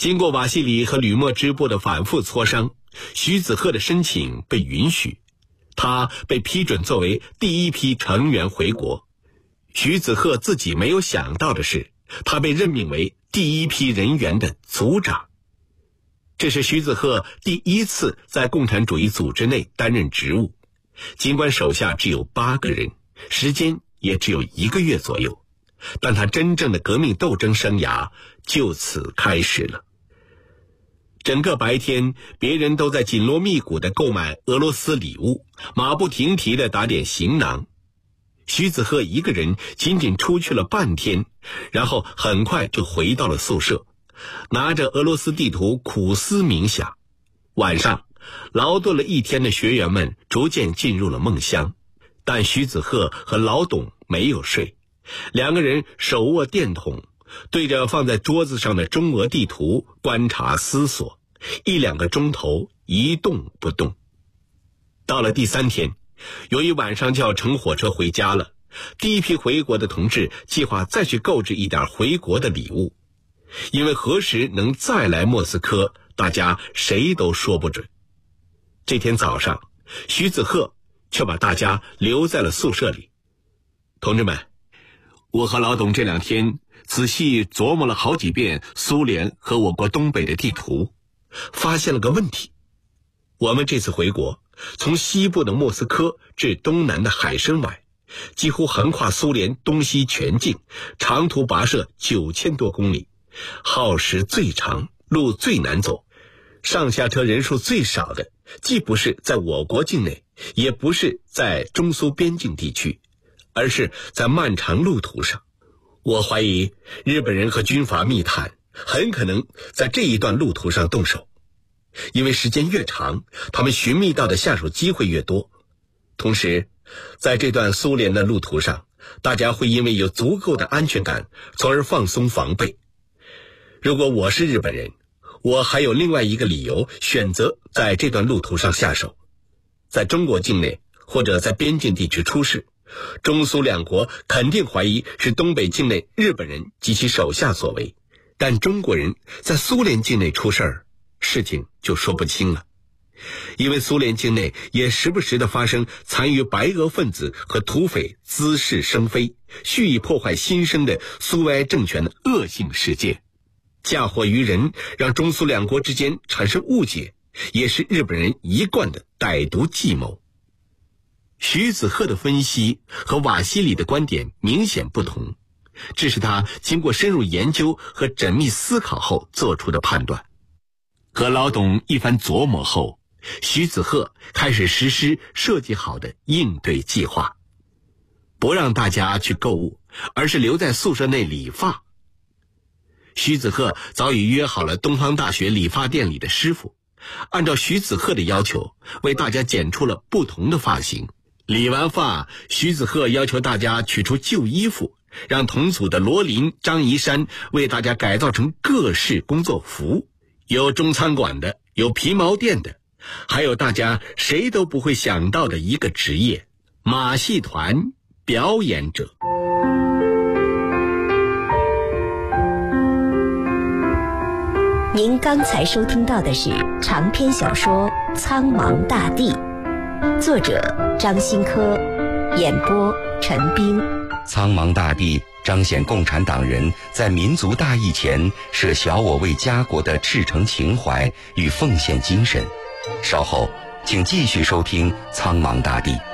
经过瓦西里和吕莫支部的反复磋商，徐子鹤的申请被允许，他被批准作为第一批成员回国。徐子鹤自己没有想到的是，他被任命为第一批人员的组长。这是徐子鹤第一次在共产主义组织内担任职务，尽管手下只有8个人，时间也只有1个月左右，但他真正的革命斗争生涯就此开始了。整个白天，别人都在紧锣密鼓地购买俄罗斯礼物，马不停蹄地打点行囊。徐子鹤一个人仅仅出去了半天，然后很快就回到了宿舍，拿着俄罗斯地图苦思冥想。晚上，劳动了一天的学员们逐渐进入了梦乡，但徐子鹤和老董没有睡，2个人手握电筒，对着放在桌子上的中俄地图观察思索，1-2个钟头一动不动。到了第3天，由于晚上就要乘火车回家了，第一批回国的同志计划再去购置一点回国的礼物，因为何时能再来莫斯科，大家谁都说不准。这天早上，徐子鹤却把大家留在了宿舍里。同志们，我和老董这2天仔细琢磨了好几遍苏联和我国东北的地图，发现了个问题。我们这次回国，从西部的莫斯科至东南的海参崴，几乎横跨苏联东西全境，长途跋涉9000多公里，耗时最长，路最难走，上下车人数最少的，既不是在我国境内，也不是在中苏边境地区，而是在漫长路途上。我怀疑日本人和军阀密探很可能在这一段路途上动手，因为时间越长，他们寻觅到的下手机会越多。同时，在这段苏联的路途上，大家会因为有足够的安全感，从而放松防备。如果我是日本人，我还有另外一个理由选择在这段路途上下手。在中国境内或者在边境地区出事，中苏2国肯定怀疑是东北境内日本人及其手下所为，但中国人在苏联境内出事儿，事情就说不清了。因为苏联境内也时不时地发生残余白俄分子和土匪滋事生非，蓄意破坏新生的苏维埃政权的恶性事件。嫁祸于人，让中苏2国之间产生误解，也是日本人一贯的歹毒计谋。徐子鹤的分析和瓦西里的观点明显不同，这是他经过深入研究和缜密思考后做出的判断。和老董一番琢磨后，徐子鹤开始实施设计好的应对计划，不让大家去购物，而是留在宿舍内理发。徐子鹤早已约好了东方大学理发店里的师傅，按照徐子鹤的要求，为大家剪出了不同的发型。理完发，徐子鹤要求大家取出旧衣服，让同组的罗林、张宜山为大家改造成各式工作服，有中餐馆的，有皮毛店的，还有大家谁都不会想到的一个职业——马戏团表演者。 您刚才收听到的是长篇小说《苍茫大地》，作者张新科，演播陈斌。 苍茫大地彰显共产党人在民族大义前舍小我为家国的赤诚情怀与奉献精神。稍后请继续收听《苍茫大地》。